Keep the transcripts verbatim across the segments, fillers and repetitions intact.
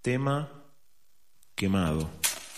Tema quemado.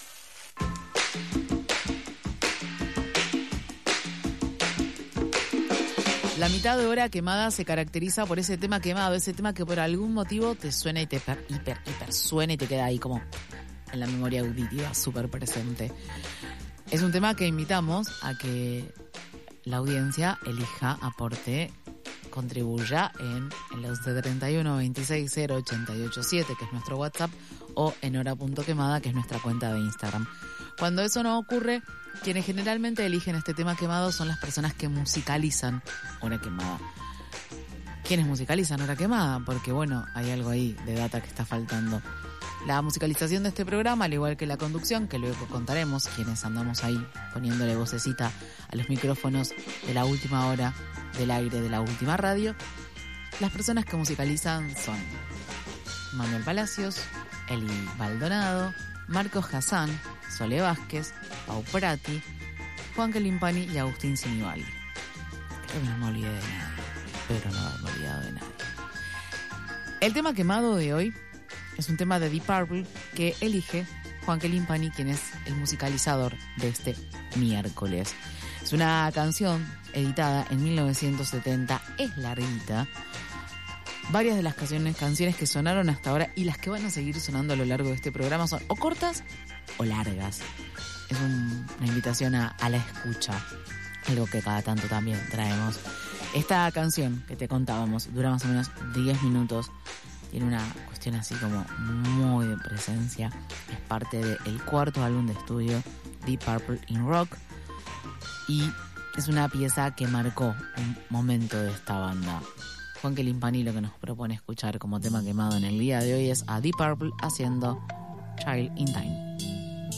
La mitad de hora quemada se caracteriza por ese tema quemado, ese tema que por algún motivo te suena y te hiper, hiper, hiper suena y te queda ahí como en la memoria auditiva, súper presente. Es un tema que invitamos a que la audiencia elija, aporte, contribuya en el treinta y uno veintiséis cero ochenta y ocho siete, que es nuestro WhatsApp, o en hora.quemada, que es nuestra cuenta de Instagram. Cuando eso no ocurre, quienes generalmente eligen este tema quemado son las personas que musicalizan Hora Quemada. ¿Quiénes musicalizan Hora Quemada? Porque bueno, hay algo ahí de data que está faltando. La musicalización de este programa, al igual que la conducción, que luego contaremos, quienes andamos ahí poniéndole vocecita a los micrófonos de la última hora del aire de la última radio, las personas que musicalizan son Manuel Palacios, Eli Baldonado, Marcos Hassan, Sole Vázquez, Pau Prati, Juan Calimpani y Agustín Sinibaldi. Creo que no me olvidé de nadie, pero no me he olvidado de nadie. El tema quemado de hoy es un tema de Deep Purple que elige Juan Calimpani, quien es el musicalizador de este miércoles. Es una canción editada en mil novecientos setenta, es larguita. Varias de las canciones, canciones que sonaron hasta ahora y las que van a seguir sonando a lo largo de este programa son o cortas o largas. Es un, una invitación a, a la escucha, algo que cada tanto también traemos. Esta canción que te contábamos dura más o menos diez minutos. Tiene una cuestión así como muy de presencia. Es parte del cuarto álbum de estudio, Deep Purple in Rock. Y es una pieza que marcó un momento de esta banda. Juan Calimpani lo que nos propone escuchar como tema quemado en el día de hoy es a Deep Purple haciendo Child in Time.